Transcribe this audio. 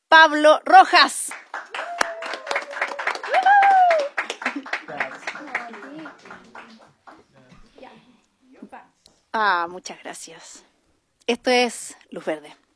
Pablo Rojas. Muchas gracias. Esto es Luz Verde.